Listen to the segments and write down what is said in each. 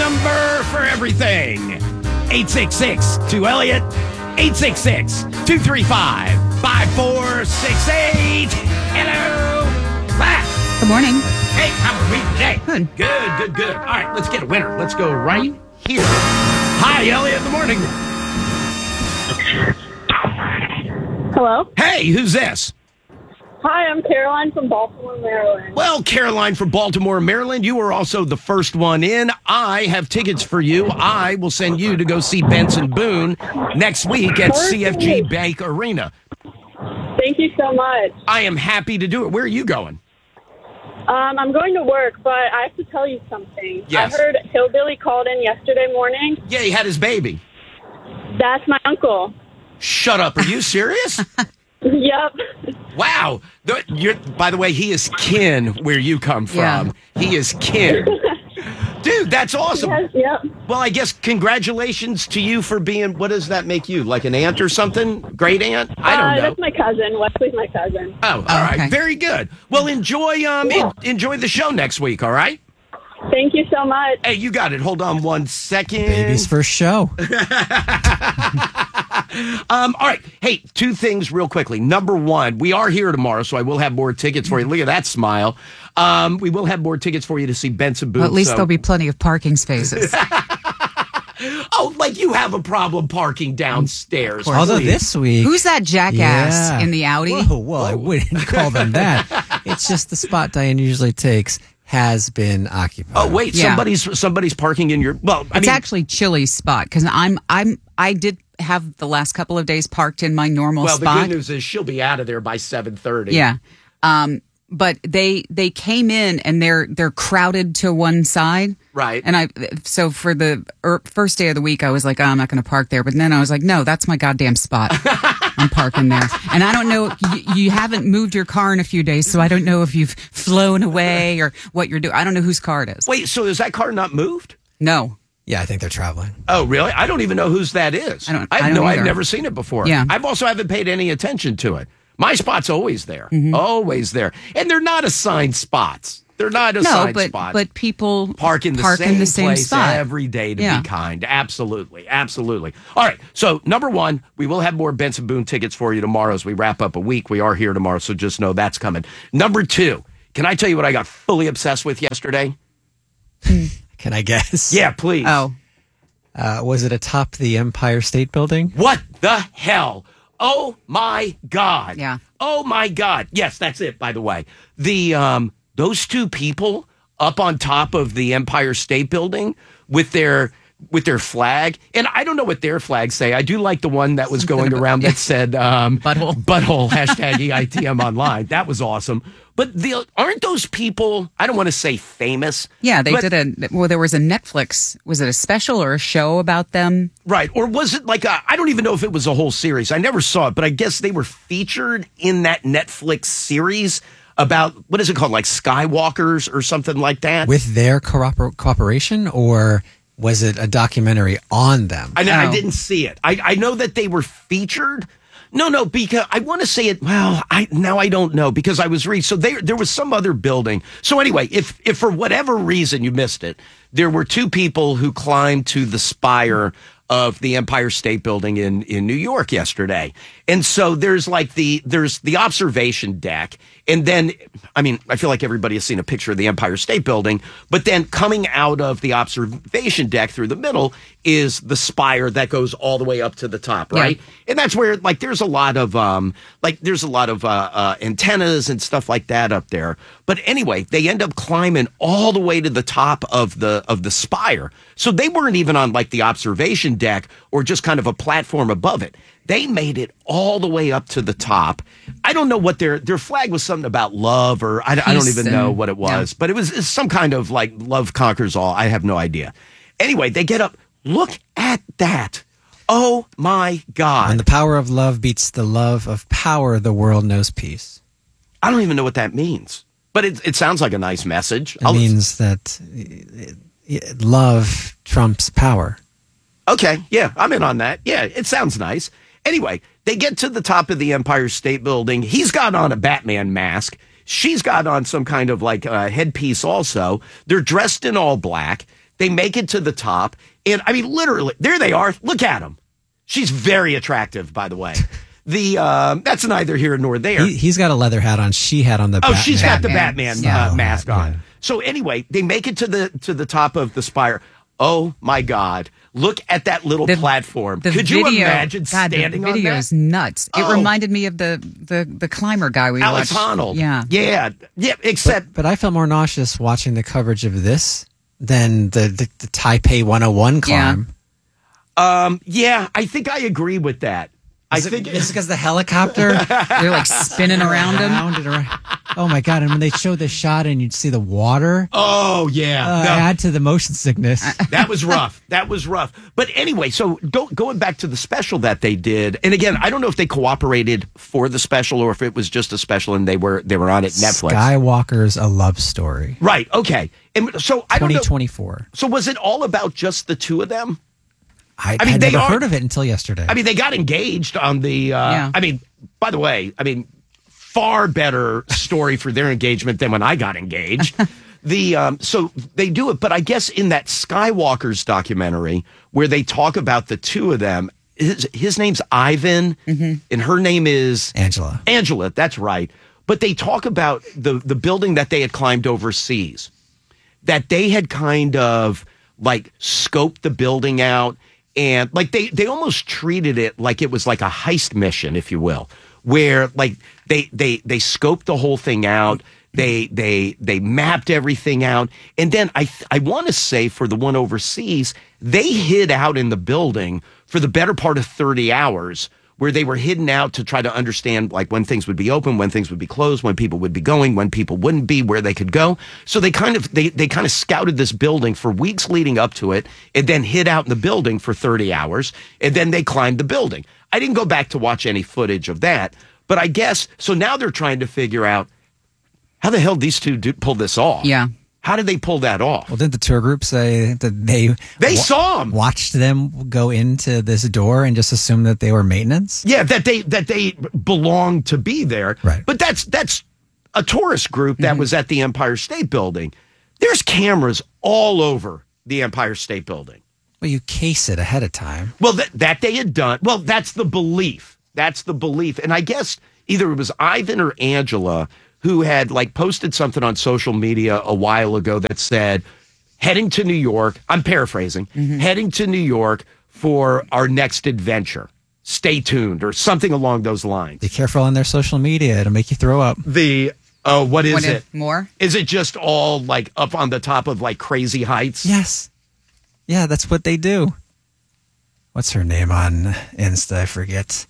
number for everything. 866-2-ELLIOT. 866-235-5468. Hello. Ah. Good morning. Hey, how are we today? Good. Good. All right, let's get a winner. Let's go right here. Hi, Elliot. Good morning. Hello. Hey, who's this? Hi, I'm Caroline from Baltimore, Maryland. Well, Caroline from Baltimore, Maryland, you were also the first one in. I have tickets for you. I will send you to go see Benson Boone next week at CFG Bank Arena. Thank you so much. I am happy to do it. Where are you going? I'm going to work, but I have to tell you something. Yes. I heard Hillbilly called in yesterday morning. Yeah, he had his baby. That's my uncle. Shut up. Are you serious? Yep. Wow. By the way, he is kin where you come from. Yeah. He is kin. Dude, that's awesome. Yes, yep. Well, I guess congratulations to you for being, what does that make you? Like an aunt or something? Great aunt? I don't know. That's my cousin. Wesley's my cousin. Oh, all right. okay. Very good. Well, enjoy enjoy the show next week, all right? Thank you so much. Hey, you got it. Hold on one second. Baby's first show. All right. Hey, two things real quickly. Number one, we are here tomorrow, so I will have more tickets for you. Look at that smile. We will have more tickets for you to see Benson Boone. Well, at least there'll be plenty of parking spaces. Oh, like you have a problem parking downstairs. Although Please. this week. Who's that jackass in the Audi? Whoa, I wouldn't call them that. It's just the spot Diane usually takes has been occupied. Oh, wait. Yeah. Somebody's parking in your. Well, I It's mean, actually Chili's spot because I did have the last couple of days parked in my normal well, spot. the good news is she'll be out of there by 7:30. Yeah. But they came in and they're crowded to one side. Right. And so for the first day of the week, I was like, oh, I'm not going to park there. But then I was like, no, that's my goddamn spot. I'm parking there. And I don't know, you haven't moved your car in a few days, so I don't know if you've flown away or what you're doing. I don't know whose car it is. Wait, so is that car not moved? No. Yeah, I think they're traveling. Oh, really? I don't even know whose that is. I don't I've either. never seen it before. Yeah. I've also haven't paid any attention to it. My spot's always there. Mm-hmm. Always there. And they're not assigned spots. They're not assigned spots. but people Park in the same place spot every day to Yeah. be kind. Absolutely. All right. So, number one, we will have more Benson Boone tickets for you tomorrow as we wrap up a week. We are here tomorrow, so just know that's coming. Number two, can I tell you what I got fully obsessed with yesterday? Can I guess? Yeah, please. Oh, Was it atop the Empire State Building? What the hell? Oh my God. Yeah. Oh my God. Yes, that's it, by the way. Those two people up on top of the Empire State Building with their flag. And I don't know what their flags say. I do like the one that was going around that said butthole hashtag EITM online. That was awesome. But aren't those people, I don't want to say famous. yeah, there was a Netflix, was it a special or a show about them? Right. Or was it like I don't even know if it was a whole series. I never saw it, but I guess they were featured in that Netflix series about, what is it called? Like Skywalkers or something like that? With their cooperation, or was it a documentary on them? I didn't see it. I know that they were featured. No, because I want to say it. Well, I don't know because I was reading. So there was some other building. So anyway, if for whatever reason you missed it, there were two people who climbed to the spire of the Empire State Building in New York yesterday. And so there's the observation deck. And then, I mean, I feel like everybody has seen a picture of the Empire State Building, but then coming out of the observation deck through the middle is the spire that goes all the way up to the top, right? Yeah. And that's where, like, there's a lot of antennas and stuff like that up there. But anyway, they end up climbing all the way to the top of the spire. So they weren't even on like the observation deck or just kind of a platform above it. They made it all the way up to the top. I don't know what their flag was, something about love, or I don't even know what it was, but it's some kind of like love conquers all. I have no idea. Anyway, they get up. Look at that. Oh my God. When the power of love beats the love of power, the world knows peace. I don't even know what that means, but it sounds like a nice message. It means that love trumps power. Okay, yeah, I'm in on that. Yeah, it sounds nice. Anyway, they get to the top of the Empire State Building. He's got on a Batman mask. She's got on some kind of like headpiece also. They're dressed in all black. They make it to the top. And I mean, literally, there they are. Look at them. She's very attractive, by the way. That's neither here nor there. He's got a leather hat on. She had on the Oh, Batman. she's got the Batman mask on. Yeah. So anyway, they make it to the top of the spire. Oh my God! Look at that little platform. Could you imagine standing the video on that? is nuts. It reminded me of the climber guy we Alex watched. Honnold. Yeah. Except But I felt more nauseous watching the coverage of this than the Taipei 101 climb. I think I agree with that. Is it because the helicopter? They're like spinning around him. Oh my God! And when they showed the shot and you'd see the water, Oh yeah, No, add to the motion sickness. that was rough. That was rough. But anyway, so going back to the special that they did, and again, I don't know if they cooperated for the special or if it was just a special and they were on it Netflix. Skywalker's a love story. Right. Okay. And so I don't know. 2024. So was it all about just the two of them? I mean, had they never are- heard of it until yesterday. I mean, they got engaged on the. Yeah. I mean, by the way, far better story for their engagement than when I got engaged. So they do it, but I guess in that Skywalker's documentary where they talk about the two of them, his name's Ivan, and her name is Angela. Angela, that's right. But they talk about the building that they had climbed overseas, that they had kind of like scoped the building out. And like they almost treated it like it was like a heist mission, if you will, where like they scoped the whole thing out. They mapped everything out. And then I want to say for the one overseas, they hid out in the building for the better part of 30 hours where they were hidden out to try to understand like when things would be open, when things would be closed, when people would be going, when people wouldn't be, where they could go. So they kind of scouted this building for weeks leading up to it and then hid out in the building for 30 hours. And then they climbed the building. I didn't go back to watch any footage of that, but I guess, so now they're trying to figure out how the hell these two pull this off. Yeah. How did they pull that off? Well, didn't the tour group say that they saw them, watched them go into this door and just assumed that they were maintenance? Yeah, that they belonged to be there. Right. But that's a tourist group that was at the Empire State Building. There's cameras all over the Empire State Building. Well, you case it ahead of time. Well, that they had done. Well, that's the belief. That's the belief. And I guess either it was Ivan or Angela who had like posted something on social media a while ago that said, heading to New York, I'm paraphrasing, heading to New York for our next adventure. Stay tuned or something along those lines. Be careful on their social media. It'll make you throw up. What is it? More? Is it just all like up on the top of like crazy heights? Yes. Yeah, that's what they do. What's her name on Insta? I forget.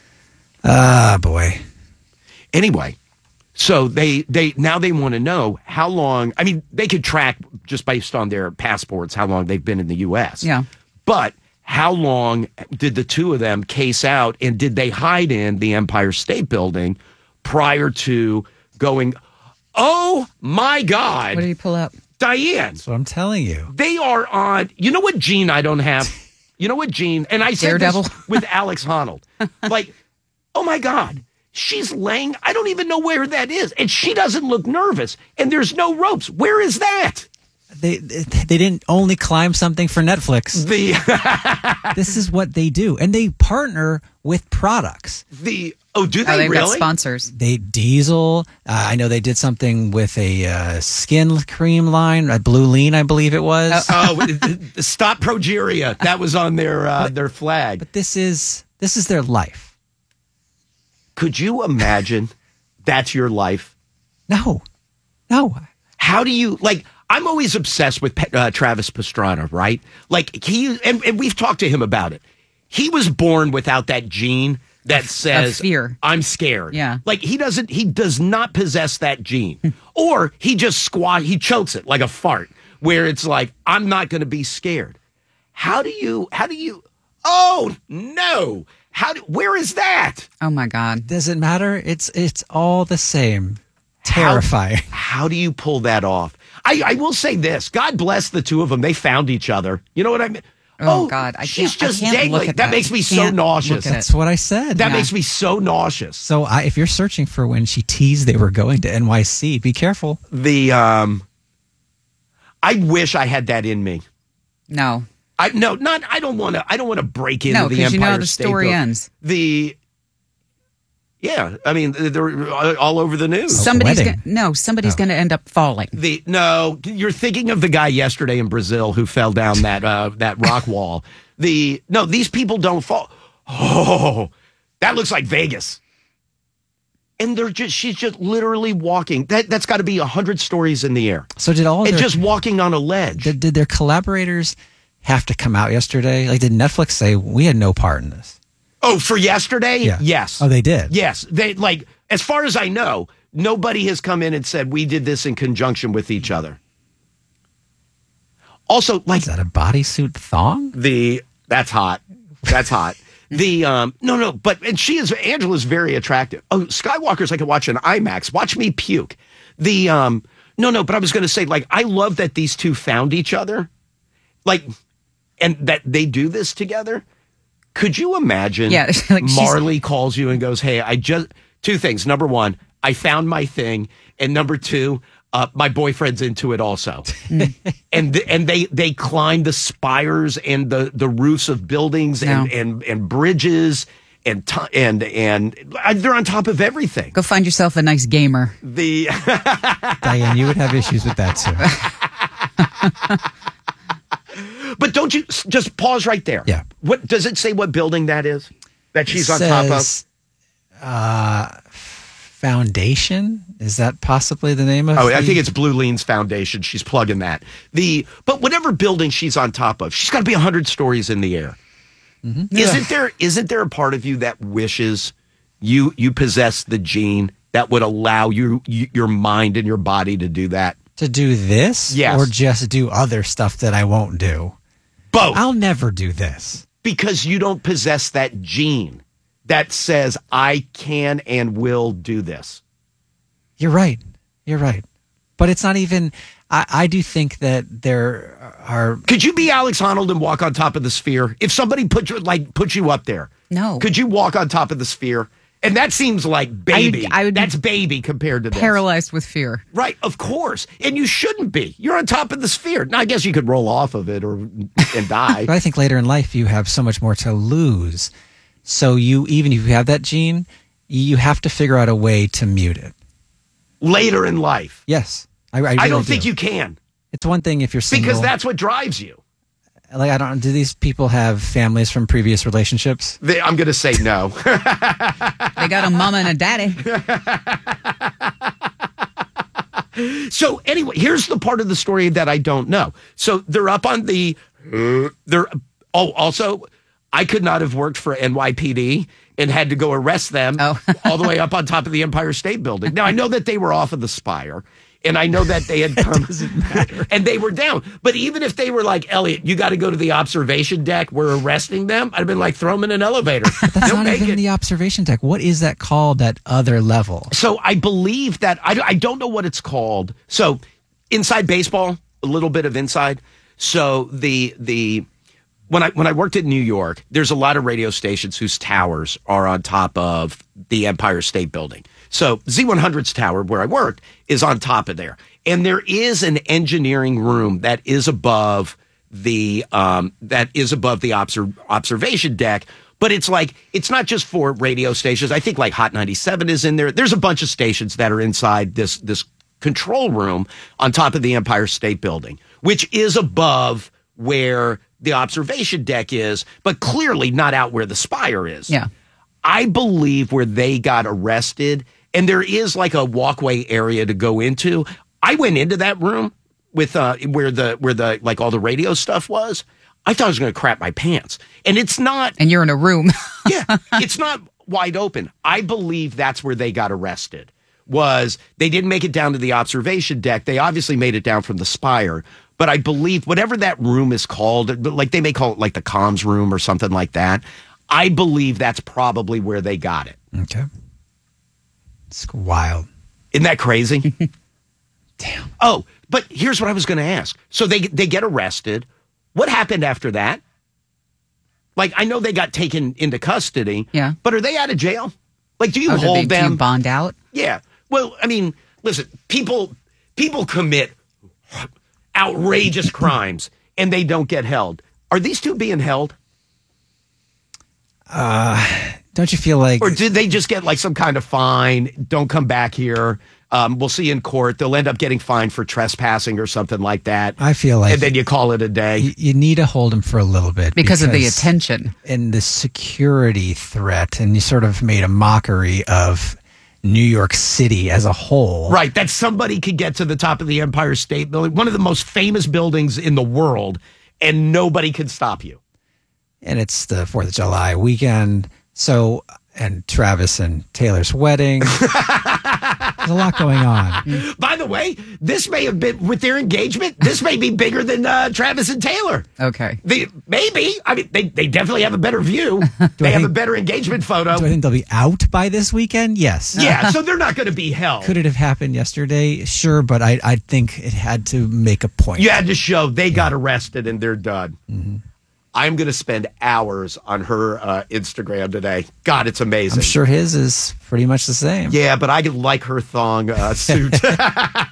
Ah, boy. Anyway, so they now they want to know how long. I mean, they could track just based on their passports how long they've been in the U.S. Yeah. But how long did the two of them case out, and did they hide in the Empire State Building prior to going? Oh my God! What did he pull up? Diane. That's what I'm telling you. They are on. You know what gene I don't have? You know what gene? And I said Daredevil? this with Alex Honnold. Like, oh my God, she's laying. I don't even know where that is, and she doesn't look nervous. And there's no ropes. Where is that? They didn't only climb something for Netflix. This is what they do, and they partner with products. Do Oh, they they've got really? sponsors. They Diesel. I know they did something with a skin cream line, a Blue Lean, I believe it was. Stop progeria. That was on their flag. But this is their life. Could you imagine that's your life? No. How do you like? I'm always obsessed with Travis Pastrana, right? Like and we've talked to him about it. He was born without that gene that says fear. I'm scared. Yeah. Like he does not possess that gene. Or he just he chokes it like a fart where it's like, I'm not going to be scared. How do you oh no. Where is that? Oh my God. Does it matter? It's all the same. Terrifying. How do you pull that off? I will say this. God bless the two of them. They found each other. You know what I mean? Oh, God. She's just I can't dangling. look at that that. makes me I so can't nauseous. look at it. That's what I said. That makes me so nauseous. So if you're searching for when she teased they were going to NYC, be careful. I wish I had that in me. No. I don't want to break into No, the because Empire you know how the State story Building. ends. Yeah, I mean they're all over the news. Somebody's wedding. going to end up falling. You're thinking of the guy yesterday in Brazil who fell down that rock wall. These people don't fall. Oh, that looks like Vegas. And she's just literally walking. That's got to be 100 stories in the air. So just walking on a ledge. Did their collaborators have to come out yesterday? Like, did Netflix say we had no part in this? Oh, for yesterday? Yeah. Yes. Oh, they did? Yes. They, like, as far as I know, nobody has come in and said we did this in conjunction with each other. Also, like, is that a bodysuit thong? That's hot. That's hot. But Angela's very attractive. Oh, Skywalker's I could watch an IMAX. Watch me puke. But I was going to say, like, I love that these two found each other, like, and that they do this together. Could you imagine? Yeah, like Marley calls you and goes, "Hey, two things. Number one, I found my thing, and number two, my boyfriend's into it also." and they climb the spires and the roofs of buildings and bridges and they're on top of everything. Go find yourself a nice gamer. Diane, you would have issues with that too. But don't you just pause right there? Yeah. What does it say? What building that is that she's on top of? Foundation? Is that possibly the name of? Oh, I think it's Blue Leans Foundation. She's plugging that. But whatever building she's on top of, she's got to be 100 stories in the air. Mm-hmm. Isn't there a part of you that wishes you possess the gene that would allow your mind and your body to do that? To do this? Yes. Or just do other stuff that I won't do? Both. I'll never do this. Because you don't possess that gene that says, I can and will do this. You're right. But it's not even, I do think that there are. Could you be Alex Honnold and walk on top of the sphere? If somebody put you up there. No. Could you walk on top of the sphere? And that seems like baby. I would That's baby compared to this. Paralyzed with fear. Right, of course. And you shouldn't be. You're on top of the sphere. Now, I guess you could roll off of it and die. But I think later in life, you have so much more to lose. So even if you have that gene, you have to figure out a way to mute it. Later in life. Yes. I really don't think you can. It's one thing if you're single. Because that's what drives you. Like, do these people have families from previous relationships? I'm going to say no. They got a mama and a daddy. So anyway, here's the part of the story that I don't know. So they're up on also, I could not have worked for NYPD and had to go arrest them all the way up on top of the Empire State Building. Now, I know that they were off of the spire. And I know that they had come and they were down. But even if they were like, Elliot, you got to go to the observation deck, we're arresting them, I'd have been like, throw them in an elevator. But that's not even the observation deck. What is that called, that other level? So I believe that, I don't know what it's called. So inside baseball, a little bit of inside. So when I worked in New York, there's a lot of radio stations whose towers are on top of the Empire State Building. So Z100's tower, where I worked, is on top of there. And there is an engineering room that is above the observation deck. But it's like, it's not just for radio stations. I think like Hot 97 is in there. There's a bunch of stations that are inside this control room on top of the Empire State Building, which is above where the observation deck is, but clearly not out where the spire is. Yeah. I believe where they got arrested, and there is like a walkway area to go into. I went into that room with where the like all the radio stuff was. I thought I was going to crap my pants, and it's not. And you're in a room. Yeah, it's not wide open. I believe that's where they got arrested. Was they didn't make it down to the observation deck? They obviously made it down from the spire. But I believe whatever that room is called, like they may call it like the comms room or something like that. I believe that's probably where they got it. Okay. It's wild. Isn't that crazy? Damn. Oh, but here's what I was going to ask. So they get arrested. What happened after that? Like, I know they got taken into custody. Yeah. But are they out of jail? Like, do you hold them? Do you bond out? Yeah. Well, I mean, listen, people commit outrageous crimes and they don't get held. Are these two being held? Don't you feel like... Or did they just get like some kind of fine? Don't come back here. We'll see you in court. They'll end up getting fined for trespassing or something like that. I feel like... And then you call it a day. You need to hold them for a little bit. Because of the attention. And the security threat. And you sort of made a mockery of New York City as a whole. Right, that somebody could get to the top of the Empire State Building, one of the most famous buildings in the world, and nobody could stop you. And it's the 4th of July weekend. So, and Travis and Taylor's wedding. There's a lot going on. By the way, this may have been, with their engagement, this may be bigger than Travis and Taylor. Okay. Maybe. I mean, they definitely have a better view. They have a better engagement photo. Do I think they'll be out by this weekend? Yes. Yeah, so they're not going to be held. Could it have happened yesterday? Sure, but I think it had to make a point. You had to show they got arrested and they're done. Mm-hmm. I'm going to spend hours on her Instagram today. God, it's amazing. I'm sure his is pretty much the same. Yeah, but I like her thong suit. All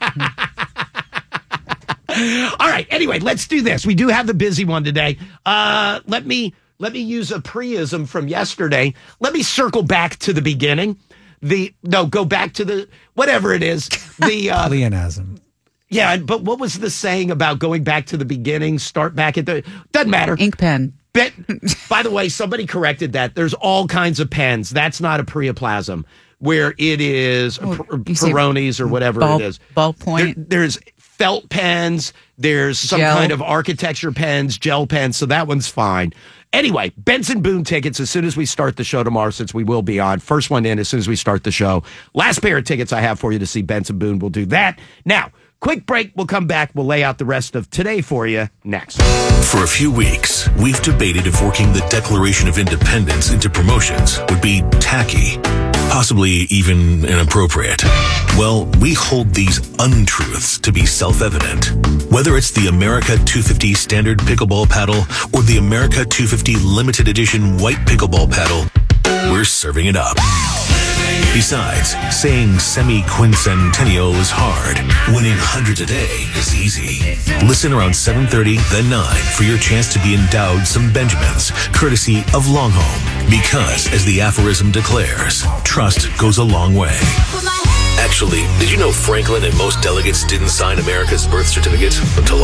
right. Anyway, let's do this. We do have the busy one today. Let me use a Priism from yesterday. Let me circle back to the beginning. Go back to the whatever it is. The pleonasm. Yeah, but what was the saying about going back to the beginning, start back at the... Doesn't matter. Ink pen. By the way, somebody corrected that. There's all kinds of pens. That's not a priaplasm, where it is Peronis or whatever it is. Ballpoint. There's felt pens. There's some kind of architecture pens, gel pens, so that one's fine. Anyway, Benson Boone tickets as soon as we start the show tomorrow, since we will be on. First one in as soon as we start the show. Last pair of tickets I have for you to see Benson Boone. We'll do that. Now, quick break. We'll come back. We'll lay out the rest of today for you next. For a few weeks, we've debated if working the Declaration of Independence into promotions would be tacky, possibly even inappropriate. Well, we hold these untruths to be self-evident. Whether it's the America 250 Standard Pickleball Paddle or the America 250 Limited Edition White Pickleball Paddle, we're serving it up. Besides, saying semi-quincentennial is hard. Winning hundreds a day is easy. Listen around 7:30, then 9 for your chance to be endowed some Benjamins, courtesy of Longholm. Because, as the aphorism declares, trust goes a long way. Actually, did you know Franklin and most delegates didn't sign America's birth certificate until